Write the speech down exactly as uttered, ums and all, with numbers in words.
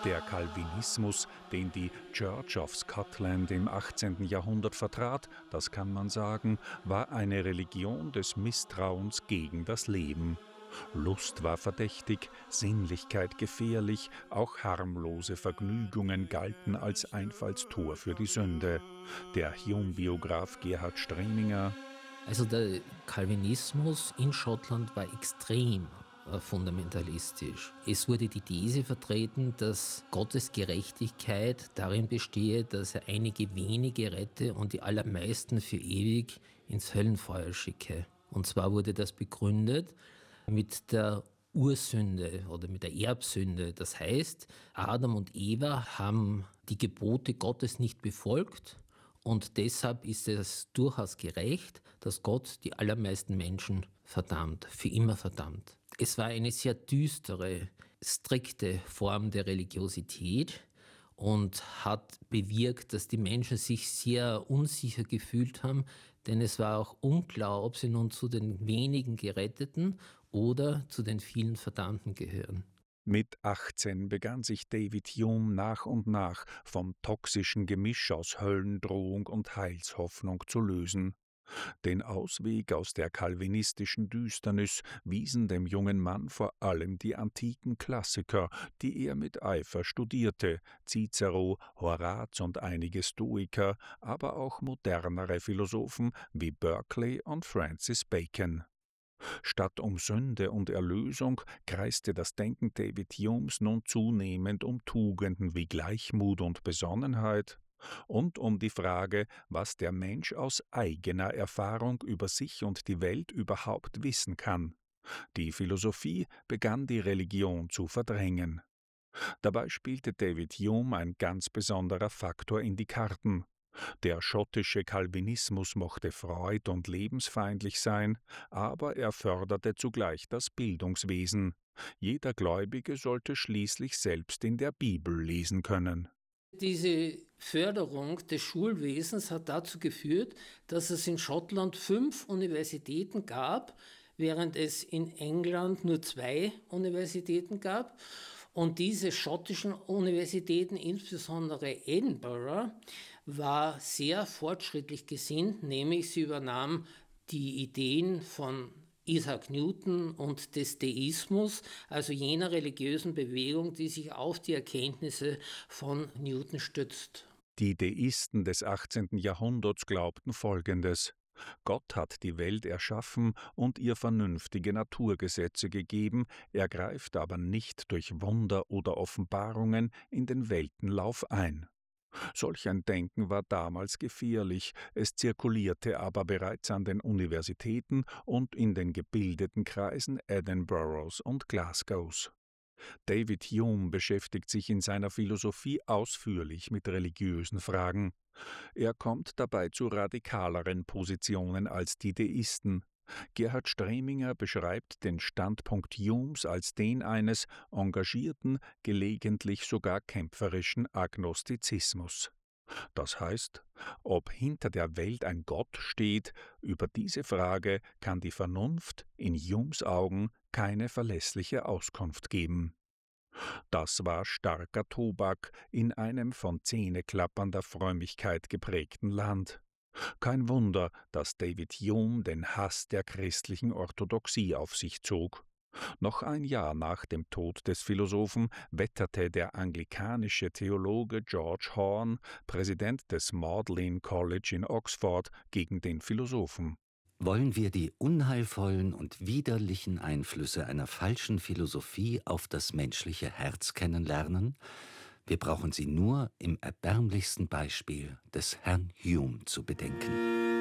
Der Calvinismus, den die Church of Scotland im achtzehnten Jahrhundert vertrat, das kann man sagen, war eine Religion des Misstrauens gegen das Leben. Lust war verdächtig, Sinnlichkeit gefährlich, auch harmlose Vergnügungen galten als Einfallstor für die Sünde. Der Hume-Biograf Gerhard Streminger: Also der Calvinismus in Schottland war extrem äh, fundamentalistisch. Es wurde die These vertreten, dass Gottes Gerechtigkeit darin bestehe, dass er einige wenige rette und die allermeisten für ewig ins Höllenfeuer schicke. Und zwar wurde das begründet mit der Ursünde oder mit der Erbsünde. Das heißt, Adam und Eva haben die Gebote Gottes nicht befolgt und deshalb ist es durchaus gerecht, dass Gott die allermeisten Menschen verdammt, für immer verdammt. Es war eine sehr düstere, strikte Form der Religiosität und hat bewirkt, dass die Menschen sich sehr unsicher gefühlt haben, denn es war auch unklar, ob sie nun zu den wenigen Geretteten oder zu den vielen Verdammten gehören. Mit achtzehn begann sich David Hume nach und nach vom toxischen Gemisch aus Höllendrohung und Heilshoffnung zu lösen. Den Ausweg aus der calvinistischen Düsternis wiesen dem jungen Mann vor allem die antiken Klassiker, die er mit Eifer studierte: Cicero, Horaz und einige Stoiker, aber auch modernere Philosophen wie Berkeley und Francis Bacon. Statt um Sünde und Erlösung kreiste das Denken David Humes nun zunehmend um Tugenden wie Gleichmut und Besonnenheit und um die Frage, was der Mensch aus eigener Erfahrung über sich und die Welt überhaupt wissen kann. Die Philosophie begann die Religion zu verdrängen. Dabei spielte David Hume ein ganz besonderer Faktor in die Karten. Der schottische Calvinismus mochte freud- und lebensfeindlich sein, aber er förderte zugleich das Bildungswesen. Jeder Gläubige sollte schließlich selbst in der Bibel lesen können. Diese Förderung des Schulwesens hat dazu geführt, dass es in Schottland fünf Universitäten gab, während es in England nur zwei Universitäten gab. Und diese schottischen Universitäten, insbesondere Edinburgh, war sehr fortschrittlich gesinnt, nämlich sie übernahm die Ideen von Isaac Newton und des Deismus, also jener religiösen Bewegung, die sich auf die Erkenntnisse von Newton stützt. Die Deisten des achtzehnten Jahrhunderts glaubten Folgendes: Gott hat die Welt erschaffen und ihr vernünftige Naturgesetze gegeben, er greift aber nicht durch Wunder oder Offenbarungen in den Weltenlauf ein. Solch ein Denken war damals gefährlich, es zirkulierte aber bereits an den Universitäten und in den gebildeten Kreisen Edinburghs und Glasgows. David Hume beschäftigt sich in seiner Philosophie ausführlich mit religiösen Fragen. Er kommt dabei zu radikaleren Positionen als die Deisten. Gerhard Streminger beschreibt den Standpunkt Humes als den eines engagierten, gelegentlich sogar kämpferischen Agnostizismus. Das heißt, ob hinter der Welt ein Gott steht, über diese Frage kann die Vernunft in Humes Augen keine verlässliche Auskunft geben. Das war starker Tobak in einem von zähneklappernder Frömmigkeit geprägten Land. Kein Wunder, dass David Hume den Hass der christlichen Orthodoxie auf sich zog. Noch ein Jahr nach dem Tod des Philosophen wetterte der anglikanische Theologe George Horne, Präsident des Magdalen College in Oxford, gegen den Philosophen. Wollen wir die unheilvollen und widerlichen Einflüsse einer falschen Philosophie auf das menschliche Herz kennenlernen? Wir brauchen sie nur im erbärmlichsten Beispiel des Herrn Hume zu bedenken.